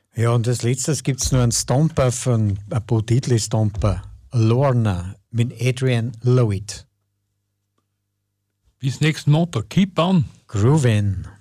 Ja, und als letztes gibt es noch einen Stomper von ein Bo Diddley Stomper, Lorna mit Adrian Lloyd. Bis nächsten Montag. Keep on. Groovin'.